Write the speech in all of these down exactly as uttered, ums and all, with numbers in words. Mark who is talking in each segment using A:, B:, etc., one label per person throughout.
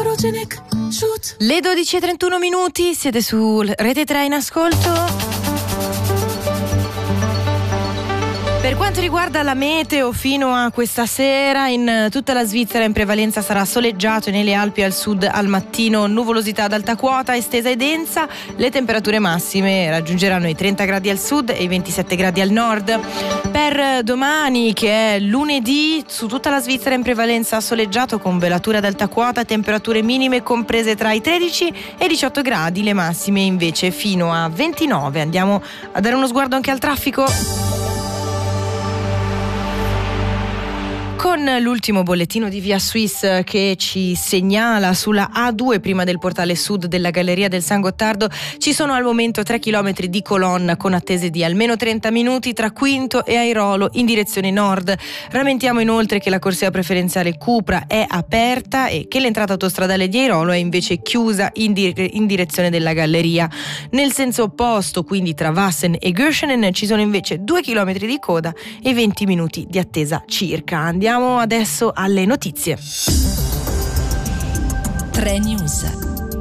A: Photogenic shoot.
B: Le dodici e trentuno minuti, siete su Rete tre in ascolto. Per quanto riguarda la meteo, fino a questa sera in tutta la Svizzera in prevalenza sarà soleggiato e nelle Alpi al sud al mattino nuvolosità ad alta quota estesa e densa. Le temperature massime raggiungeranno i trenta gradi al sud e i ventisette gradi al nord. Per domani, che è lunedì, su tutta la Svizzera in prevalenza soleggiato con velature ad alta quota, temperature minime comprese tra i tredici e i diciotto gradi, le massime invece fino a ventinove. Andiamo a dare uno sguardo anche al traffico. Con l'ultimo bollettino di Via Suisse che ci segnala sulla A due prima del portale sud della Galleria del San Gottardo ci sono al momento tre chilometri di colonna con attese di almeno trenta minuti tra Quinto e Airolo in direzione nord. Rammentiamo inoltre che la corsia preferenziale Cupra è aperta e che l'entrata autostradale di Airolo è invece chiusa in, dire- in direzione della Galleria. Nel senso opposto, quindi tra Wassen e Görschenen, ci sono invece due chilometri di coda e venti minuti di attesa circa. Andiamo adesso alle notizie.
A: tre News.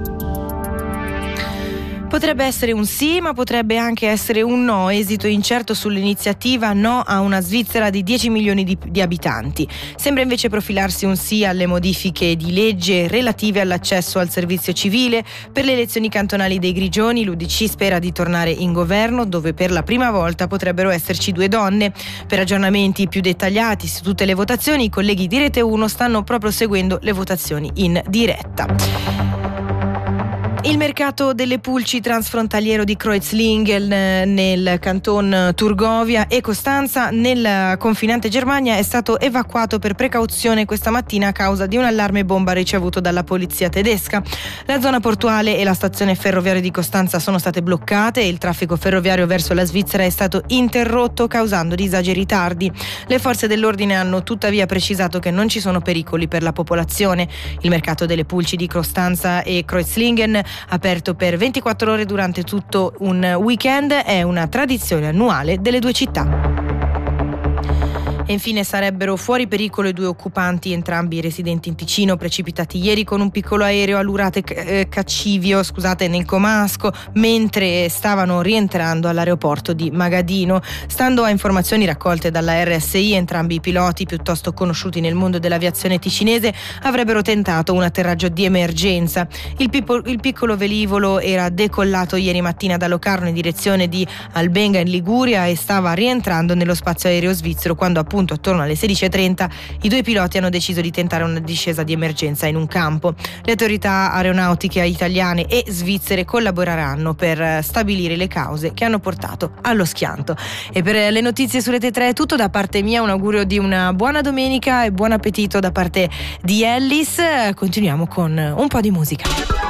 B: Potrebbe essere un sì, ma potrebbe anche essere un no. Esito incerto sull'iniziativa no a una Svizzera di dieci milioni di, di abitanti. Sembra invece profilarsi un sì alle modifiche di legge relative all'accesso al servizio civile. Per le elezioni cantonali dei Grigioni, l'U D C spera di tornare in governo, dove per la prima volta potrebbero esserci due donne. Per aggiornamenti più dettagliati su tutte le votazioni, i colleghi di Rete uno stanno proprio seguendo le votazioni in diretta. Il mercato delle pulci transfrontaliero di Kreuzlingen nel canton Turgovia e Costanza nel confinante Germania è stato evacuato per precauzione questa mattina a causa di un allarme bomba ricevuto dalla polizia tedesca. La zona portuale e la stazione ferroviaria di Costanza sono state bloccate e il traffico ferroviario verso la Svizzera è stato interrotto causando disagi e ritardi. Le forze dell'ordine hanno tuttavia precisato che non ci sono pericoli per la popolazione. Il mercato delle pulci di Costanza e Kreuzlingen, aperto per ventiquattro ore durante tutto un weekend, è una tradizione annuale delle due città. E infine sarebbero fuori pericolo i due occupanti, entrambi residenti in Ticino, precipitati ieri con un piccolo aereo all'Urate eh, Caccivio, scusate, nel Comasco, mentre stavano rientrando all'aeroporto di Magadino. Stando a informazioni raccolte dalla R S I, entrambi i piloti, piuttosto conosciuti nel mondo dell'aviazione ticinese, avrebbero tentato un atterraggio di emergenza. Il, pipo, il piccolo velivolo era decollato ieri mattina da Locarno in direzione di Albenga in Liguria e stava rientrando nello spazio aereo svizzero quando appunto attorno alle sedici e trenta i due piloti hanno deciso di tentare una discesa di emergenza in un campo. Le autorità aeronautiche italiane e svizzere collaboreranno per stabilire le cause che hanno portato allo schianto. E per le notizie su Rete tre è tutto da parte mia, un augurio di una buona domenica e buon appetito da parte di Ellis. Continuiamo con un po' di musica.